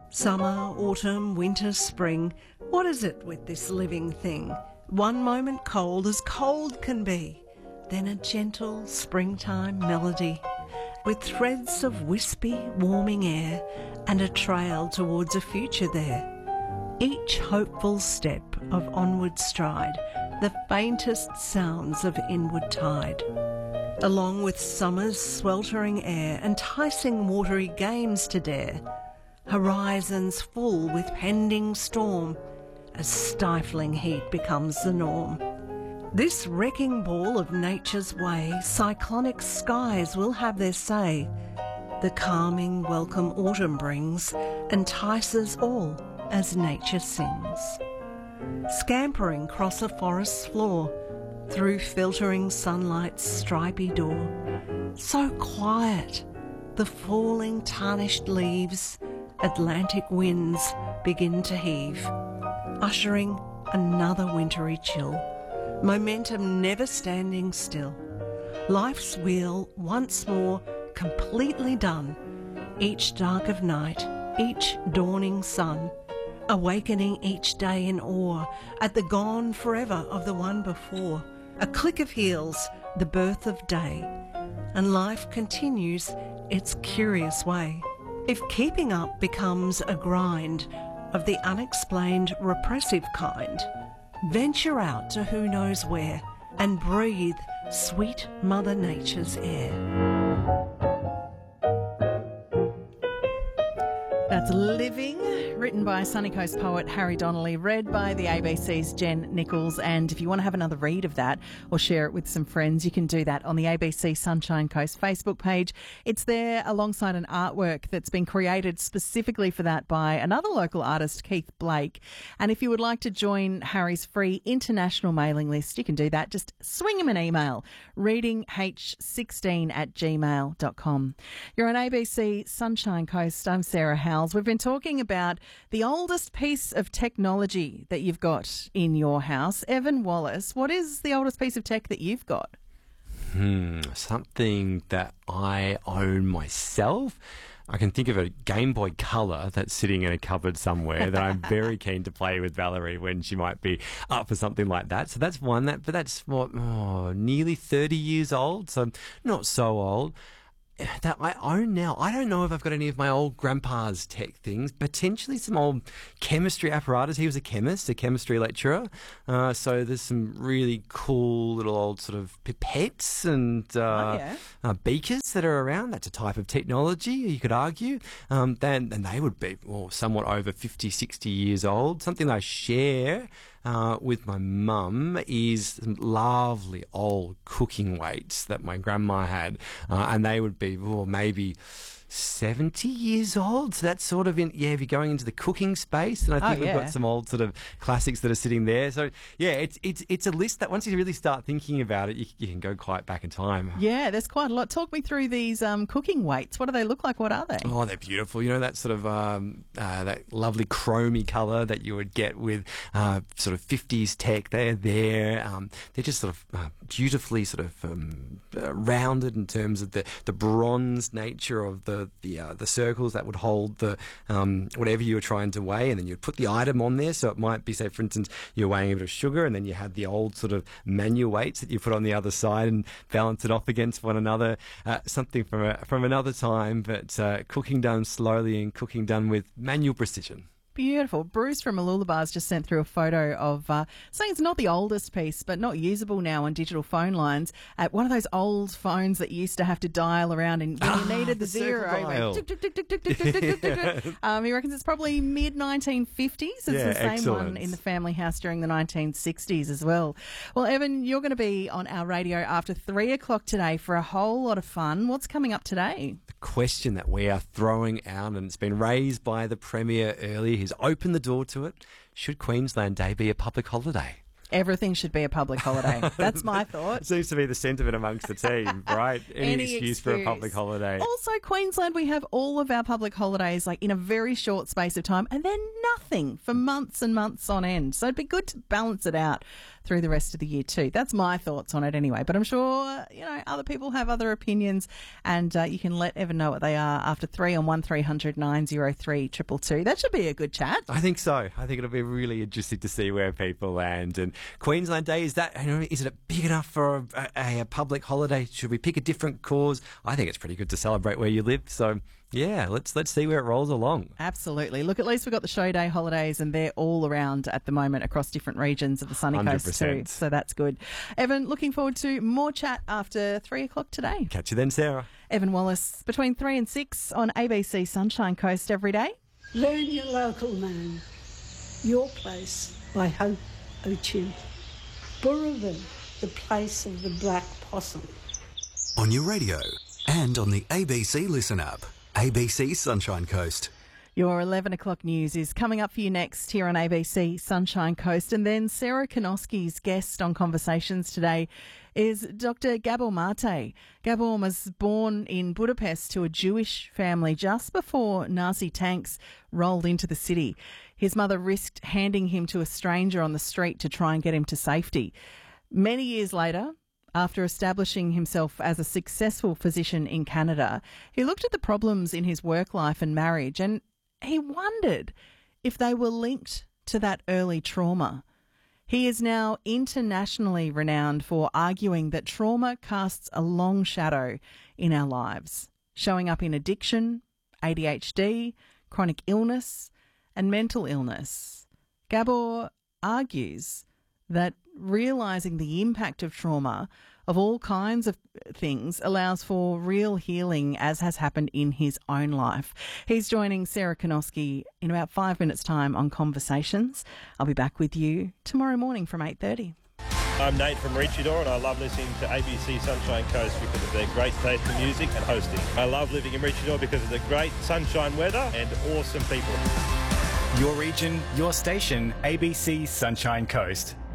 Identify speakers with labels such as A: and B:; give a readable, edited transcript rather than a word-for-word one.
A: Summer, autumn, winter, spring, what is it with this living thing? One moment cold as cold can be, then a gentle springtime melody, with threads of wispy, warming air and a trail towards a future there. Each hopeful step of onward stride, the faintest sounds of inward tide. Along with summer's sweltering air, enticing watery games to dare, horizons full with pending storm, as stifling heat becomes the norm. This wrecking ball of nature's way, cyclonic skies will have their say. The calming welcome autumn brings entices all as nature sings. Scampering across a forest's floor, through filtering sunlight's stripy door, so quiet, the falling tarnished leaves, Atlantic winds begin to heave, ushering another wintry chill, momentum never standing still. Life's wheel once more completely done, each dark of night, each dawning sun, awakening each day in awe at the gone forever of the one before. A click of heels, the birth of day, and life continues its curious way. If keeping up becomes a grind of the unexplained repressive kind, venture out to who knows where and breathe sweet Mother Nature's air.
B: That's Living, written by Sunny Coast poet Harry Donnelly, read by the ABC's Jen Nichols. And if you want to have another read of that or share it with some friends, you can do that on the ABC Sunshine Coast Facebook page. It's there alongside an artwork that's been created specifically for that by another local artist, Keith Blake. And if you would like to join Harry's free international mailing list, you can do that. Just swing him an email, readingh16@gmail.com. You're on ABC Sunshine Coast. I'm Sarah Howells. We've been talking about the oldest piece of technology that you've got in your house. Evan Wallace, what is the oldest piece of tech that you've got?
C: Something that I own myself. I can think of a Game Boy Color that's sitting in a cupboard somewhere that I'm very keen to play with Valerie when she might be up for something like that. So that's one. But that's nearly 30 years old, so not so old. That I own now. I don't know if I've got any of my old grandpa's tech things, potentially some old chemistry apparatus. He was a chemist, a chemistry lecturer. So there's some really cool little old sort of pipettes and beakers that are around. That's a type of technology, you could argue. Then they would be somewhat over 50, 60 years old. Something I share with my mum is some lovely old cooking weights that my grandma had, and they would be maybe 70 years old. So that's sort of if you're going into the cooking space, and I think we've got some old sort of classics that are sitting there. So it's a list that once you really start thinking about it, you can go quite back in time. Yeah, there's quite a lot. Talk me through these cooking weights. What do they look like? What are they? Oh, they're beautiful. You know, that sort of that lovely chromy colour that you would get with sort of 50s tech. They're there. They're just sort of beautifully sort of rounded in terms of the bronze nature of the circles that would hold the whatever you were trying to weigh, and then you'd put the item on there. So it might be, say, for instance, you're weighing a bit of sugar, and then you had the old sort of manual weights that you put on the other side and balance it off against one another. Something from another time, but cooking done slowly and cooking done with manual precision. Beautiful. Bruce from Mooloolaba just sent through a photo of saying it's not the oldest piece, but not usable now on digital phone lines. One of those old phones that you used to have to dial around, and when you needed the zero, he reckons it's probably mid-1950s. It's the same one in the family house during the 1960s as well. Well, Evan, you're going to be on our radio after 3 o'clock today for a whole lot of fun. What's coming up today? The question that we are throwing out, and it's been raised by the Premier earlier, he's opened the door to it. Should Queensland Day be a public holiday?
B: Everything should be a public holiday. That's my thought.
C: Seems to be the sentiment amongst the team, right? Any excuse for a public holiday.
B: Also, Queensland, we have all of our public holidays like in a very short space of time and then nothing for months and months on end. So it'd be good to balance it out through the rest of the year too. That's my thoughts on it anyway. But I'm sure, other people have other opinions, and you can let Evan know what they are after 3 on 1300 903 222. That should be a good chat.
C: I think so. I think it'll be really interesting to see where people land. And Queensland Day, is it big enough for a public holiday? Should we pick a different cause? I think it's pretty good to celebrate where you live. So yeah, let's see where it rolls along.
B: Absolutely. Look, at least we've got the show day holidays, and they're all around at the moment across different regions of the sunny
C: 100%.
B: coast too. So that's good. Evan, looking forward to more chat after 3 o'clock today.
C: Catch you then, Sarah.
B: Evan Wallace, between 3 and 6 on ABC Sunshine Coast every day.
D: Learn your local name. Your Place by Hope O'Chew. Burravan, the place of the black possum.
E: On your radio and on the ABC Listen app. ABC Sunshine Coast.
B: Your 11 o'clock news is coming up for you next here on ABC Sunshine Coast. And then Sarah Konoski's guest on Conversations today is Dr. Gabor Mate. Gabor was born in Budapest to a Jewish family just before Nazi tanks rolled into the city. His mother risked handing him to a stranger on the street to try and get him to safety. Many years later, after establishing himself as a successful physician in Canada, he looked at the problems in his work life and marriage, and he wondered if they were linked to that early trauma. He is now internationally renowned for arguing that trauma casts a long shadow in our lives, showing up in addiction, ADHD, chronic illness, and mental illness. Gabor argues that realising the impact of trauma of all kinds of things allows for real healing, as has happened in his own life. He's joining Sarah Konoski in about 5 minutes' time on Conversations. I'll be back with you tomorrow morning from 8:30.
F: I'm Nate from Maroochydore, and I love listening to ABC Sunshine Coast because of their great taste in music and hosting. I love living in Maroochydore because of the great sunshine weather and awesome people.
G: Your region, your station, ABC Sunshine Coast.